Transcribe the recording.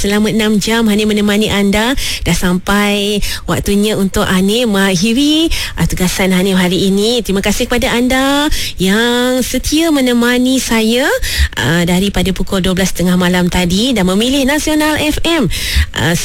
selama 6 jam Hanif menemani anda. Dah sampai waktunya untuk Hanif mengakhiri tugasan Hanif hari ini. Terima kasih kepada anda yang setia menemani saya daripada pukul 12.30 malam tadi dan memilih Nasional FM